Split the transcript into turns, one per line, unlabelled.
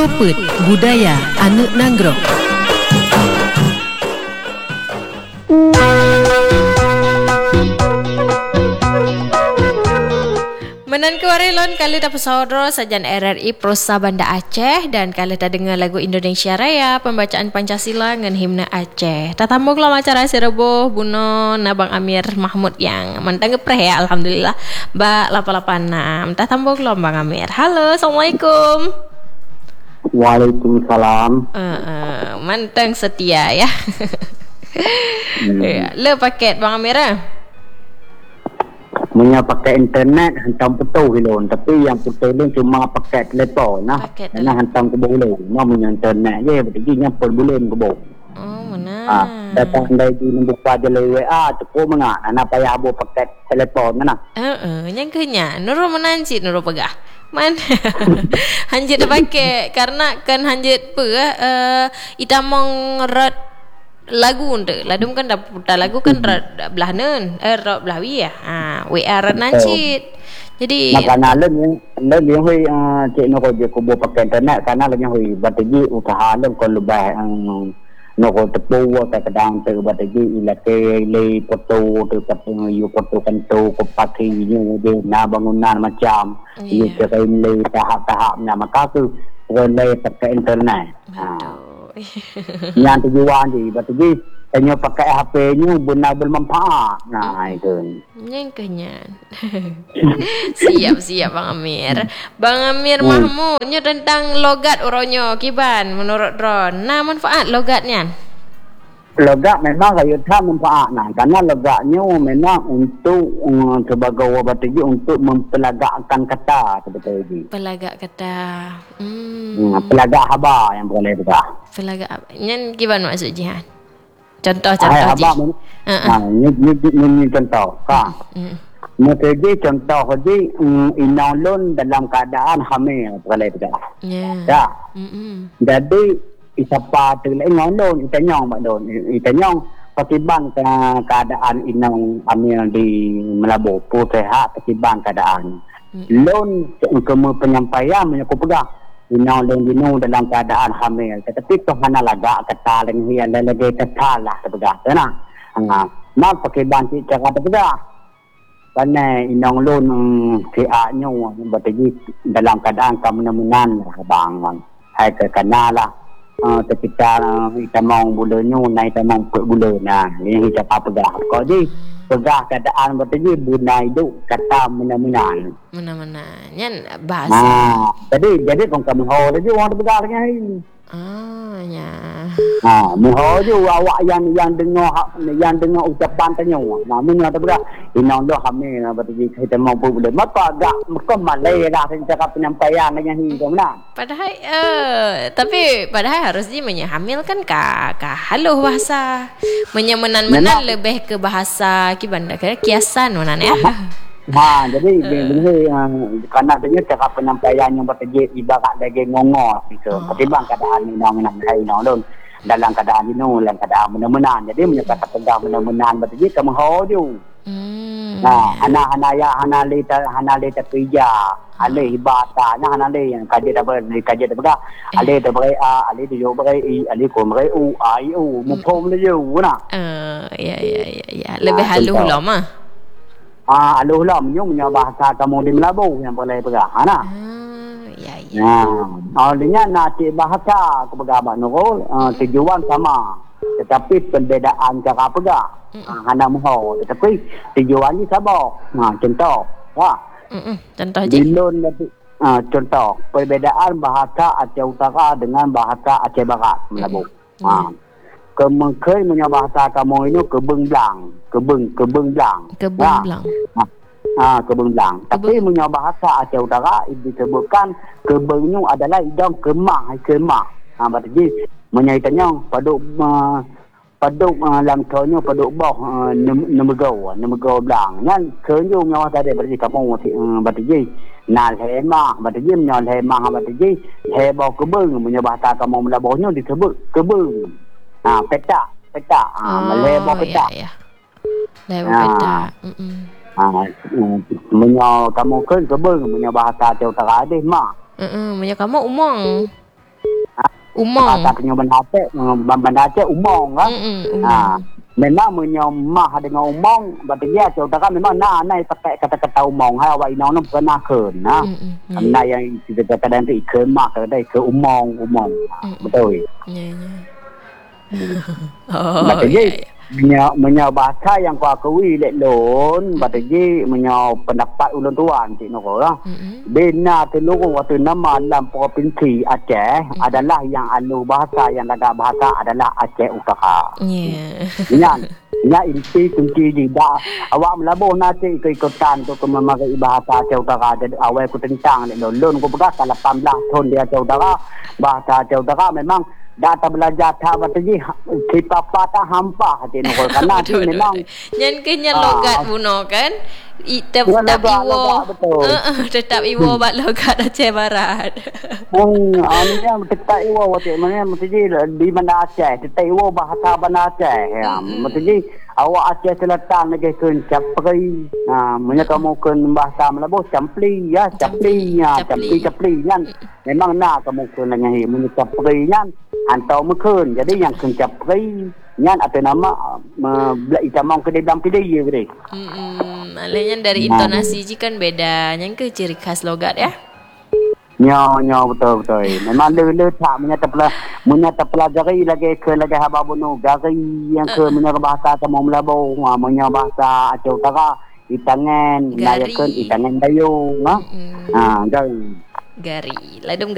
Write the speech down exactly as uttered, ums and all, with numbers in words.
Kopet Budaya Anu Nanggro. Menan kewarelon kali dapat saudara sajan R R I Prosa Banda Aceh dan kali tak dengar lagu Indonesia Raya pembacaan Pancasila dengan himne Aceh. Tatambung lah acara serebo buno Nabang Amir Mahmud yang mantang gepreh ya alhamdulillah. Ba lapan lapan enam. Tatambung lah Bang Amir. Halo, assalamualaikum.
Waalaikumsalam.
Uh, uh, mantang setia ya. hmm. Ya, le paket Bang Amir ah.
Punya pakai internet hantam betul hilon, tapi yang betul ni cuma pakai telefon nah. Karena hantam ke bawah mau punya internet je berarti nyampur bulan ke bawah.
Oh mana?
Ah, datang dari di buka je W A cukup mengak nak payah abo pakai telefon mana.
Eh eh yang kenya nuru menanci nuru pegah. Man hanjit pakai karena kan hanjit pe uh, itamong rat lagu unde ladum kan dah putar lagu kan hmm. belah nen eh belah wi ya ha W R nancit jadi
makana len len yang hui cik no je ko bo pakai internet karena len yang hui batiji usaha len kon lebih no ko tepu ta kadang te batiji ilake le foto tu katong yu foto kan tu ko pati ni de na bangunan macam ni ke le tahap-tahap na maka tu le pakai internet ha yang tujuan je berarti hanya pakai H P-nya benar bermanfaat. Nah itu.
Yang kenyan. Siap-siap Bang Amir. Bang Amir hmm. Mahmud nya tentang logat uronyo kiban menurut Ron. Nah manfaat logatnya.
Logat memang kayu tak manfaat nah karena logatnya memang untuk um, sebagai wabatiji untuk mempelagakkan kata seperti
pelagak kata. Hmm.
Hmm, pelagak haba yang boleh juga.
Pelagak apa? Yang gimana maksud jihan? Contoh-contoh je.
Nah, ni ni ni contoh. Ka. Hmm. Mesti contoh je um, inolon dalam keadaan hamil boleh juga. Ya. Ya. Hmm. Jadi isapa tu lain ngolon itanyong mak don itanyong pakibang ke keadaan inang amil di Melabu sehat pakibang keadaan hmm. lon kemu penyampaian menyaku pegah inang lon dinu dalam keadaan hamil tetapi tu hana laga kata leng hian lagi kata lah pegah sana ha ma pakibang ci cara pegah karena inang lon si a nyu berarti dalam keadaan kemenan bang hai ke kanala Uh, ketika uh, kita mau bulannya naik kita mau per bulan nah ini kita pegah kau je pegah keadaan berarti bunda itu kata menan-menan
menan-menan yang bahasa
nah jadi jadi kau kamu hol je orang pegah ni
ah ya
ah muhol je awak yang yang dengar yang dengar ucapan tanya nah mun ada pegah inang dah hamil berarti kita mau per bulan maka agak maka malai dah secara penyampaian dengan ni kau mana
padahal uh, tapi padahal harus dia hamil kan ka ka haluh bahasa menyemenan-menan lebih ke bahasa kibanda ke kiasan menan ya.
Ha jadi benih karena dia cara penyampaian yang bertajuk ibarat lagi ngongor gitu. Ketimbang keadaan ni nang hai nang dalam keadaan ini dalam keadaan menan-menan. Jadi menyatakan pegang menan-menan bertajuk kamu hoju. Hmm. Nah, anak-anak ya anak le anak le kerja, ale ibata, nah anak le yang kaji dah ber kaji dah berah, ale dah berai a, ale dah yo berai i, ale ko berai u, a i u, mupom le yo, na.
Eh, ya ya ya ya, lebih halus lah mah.
Ah, halus lah, menyung nya bahasa kamu di Melabu yang boleh berah, nah.
Ah, ya ya.
Nah, awalnya nanti bahasa aku berabak nurul, tujuan sama. Tetapi perbezaan cara pegah mm. hana muhau tetapi tujuannya sama nah contoh wah mm contoh je dilun uh, contoh perbezaan bahasa Aceh Utara dengan bahasa Aceh Barat Melabu mm. ha kemengkai punya bahasa kamu ini kebeng blang kebeng kebeng blang
kebeng blang
ha ha kebeng blang tapi punya bahasa Aceh Utara disebutkan kebengnya adalah idam kemah kemah ha berarti menyaitannya paduk uh, paduk uh, lam konyo paduk boh uh, nemego nemego blang ngan konyo nyawa tadi berarti kamu uh, berarti nal hema berarti nyol hema berarti hebo kebeng punya bahasa kamu Melabuhnya disebut kebeng ha peta peta ha
oh,
melebo peta
ya, ya. Lebo peta heeh
ha menyo kamu kan kebeng punya bahasa Aceh Utara deh mak
heeh menyo kamu umong Umong.
Kata punya benda Aceh, benda Aceh umong kan.
Mm-mm, umong.
Ha. Memang menyomah dengan umong, berarti dia Aceh Utara memang nak naik pakai kata-kata umong. Hai awak inang nak pernah ke nah. Nah yang kita kata nanti ke mak kata ke umong, umong. Betul.
Ya ya. Oh.
Berarti dia Menya, menya bahasa yang kau akui lek lon, batu je menya pendapat ulun tuan cik noko lah. Mm-hmm. Bina telurung waktu nama dalam provinsi Aceh mm-hmm. adalah yang alu bahasa yang lagak bahasa adalah Aceh Utara.
Yeah.
Ingat, ingat inti kunci je. Dah awak melabuh nanti ikut-ikutan tu ke memakai bahasa Aceh Utara. Jadi awal aku tentang lek lon. Lon aku berasa lapan belas tahun di Aceh Utara. Bahasa Aceh Utara memang data belajar tak betul je kita patah hampa hati nukul karena tu memang
yang kenya logat buno kan tetap iwo tetap iwo bat logat Aceh Barat
hmm ini tetap iwo waktu mana mesti di mana Aceh tetap iwo bahasa Banda Aceh ya mesti awak Aceh Selatan lagi kun capri ha punya kamu kun bahasa Melayu campli ya campli ya campli campli kan memang nak kamu kun dengan hi punya capri kan antau mekun jadi yang kun capri kan atau nama belak itamang ke dalam pilih ya beri
hmm malahnya dari intonasi ji kan beda yang ke ciri khas logat ya.
Nyo nyo betul betul. Memang le tak menyata pela menyata pelajari lagi ke lagi haba bunu gari yang ke menyata bahasa Tamau Melabu, menyata bahasa Aceh Utara, itangan, nayakan itangan dayung, ha. Ha, gari.
Gari. Ladum